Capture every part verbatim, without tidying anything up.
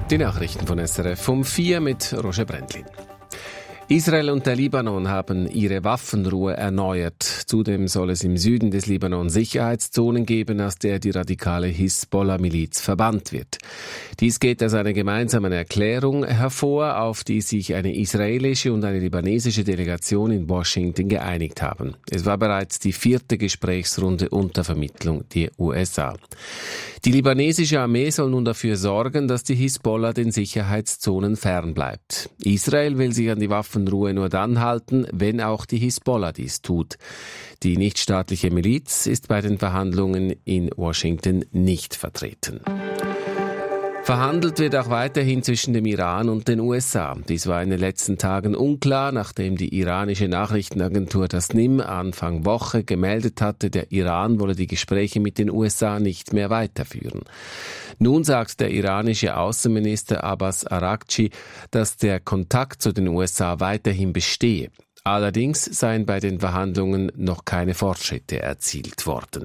Die Nachrichten von S R F um vier mit Roger Brändlin. Israel und der Libanon haben ihre Waffenruhe erneuert. Zudem soll es im Süden des Libanon Sicherheitszonen geben, aus der die radikale Hisbollah-Miliz verbannt wird. Dies geht aus einer gemeinsamen Erklärung hervor, auf die sich eine israelische und eine libanesische Delegation in Washington geeinigt haben. Es war bereits die vierte Gesprächsrunde unter Vermittlung der U S A. Die libanesische Armee soll nun dafür sorgen, dass die Hisbollah den Sicherheitszonen fernbleibt. Israel will sich an die Waffenruhe nur dann halten, wenn auch die Hisbollah dies tut. Die nichtstaatliche Miliz ist bei den Verhandlungen in Washington nicht vertreten. Verhandelt wird auch weiterhin zwischen dem Iran und den U S A. Dies war in den letzten Tagen unklar, nachdem die iranische Nachrichtenagentur Tasnim Anfang Woche gemeldet hatte, der Iran wolle die Gespräche mit den U S A nicht mehr weiterführen. Nun sagt der iranische Außenminister Abbas Araghchi, dass der Kontakt zu den U S A weiterhin bestehe. Allerdings seien bei den Verhandlungen noch keine Fortschritte erzielt worden.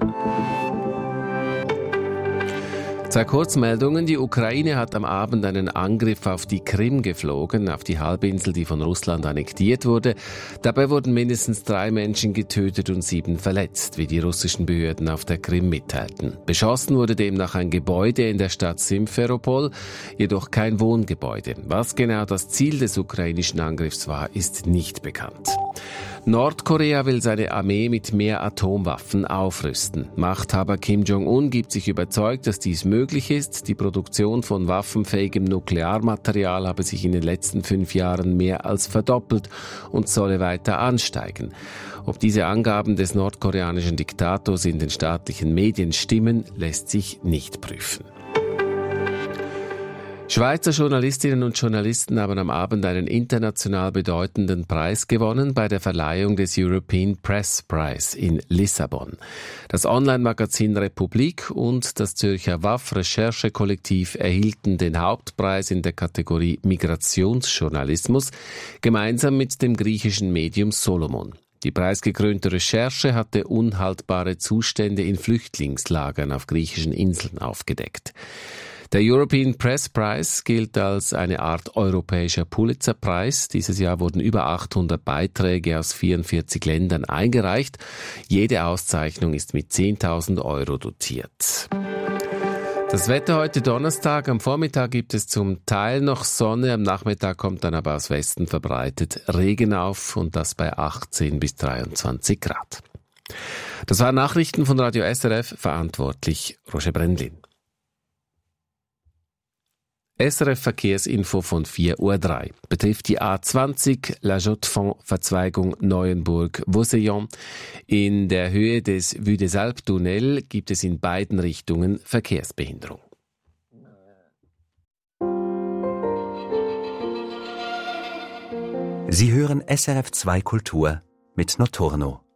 Zwei Kurzmeldungen. Die Ukraine hat am Abend einen Angriff auf die Krim geflogen, auf die Halbinsel, die von Russland annektiert wurde. Dabei wurden mindestens drei Menschen getötet und sieben verletzt, wie die russischen Behörden auf der Krim mitteilten. Beschossen wurde demnach ein Gebäude in der Stadt Simferopol, jedoch kein Wohngebäude. Was genau das Ziel des ukrainischen Angriffs war, ist nicht bekannt. Nordkorea will seine Armee mit mehr Atomwaffen aufrüsten. Machthaber Kim Jong-un gibt sich überzeugt, dass dies möglich ist. Die Produktion von waffenfähigem Nuklearmaterial habe sich in den letzten fünf Jahren mehr als verdoppelt und solle weiter ansteigen. Ob diese Angaben des nordkoreanischen Diktators in den staatlichen Medien stimmen, lässt sich nicht prüfen. Schweizer Journalistinnen und Journalisten haben am Abend einen international bedeutenden Preis gewonnen bei der Verleihung des European Press Prize in Lissabon. Das Online-Magazin Republik und das Zürcher W A F-Recherchekollektiv erhielten den Hauptpreis in der Kategorie Migrationsjournalismus, gemeinsam mit dem griechischen Medium Solomon. Die preisgekrönte Recherche hatte unhaltbare Zustände in Flüchtlingslagern auf griechischen Inseln aufgedeckt. Der European Press Prize gilt als eine Art europäischer Pulitzer-Preis. Dieses Jahr wurden über achthundert Beiträge aus vierundvierzig Ländern eingereicht. Jede Auszeichnung ist mit zehntausend Euro dotiert. Das Wetter heute Donnerstag. Am Vormittag gibt es zum Teil noch Sonne. Am Nachmittag kommt dann aber aus Westen verbreitet Regen auf und das bei achtzehn bis dreiundzwanzig Grad. Das waren Nachrichten von Radio S R F, verantwortlich Roger Brändlin. S R F Verkehrsinfo von vier Uhr drei. Betrifft die A zwanzig, La Jotte-Fonds, Verzweigung Neuenburg-Vauseillan. In der Höhe des Vue des Alpes-Tunnel gibt es in beiden Richtungen Verkehrsbehinderung. Sie hören S R F zwei Kultur mit Notorno.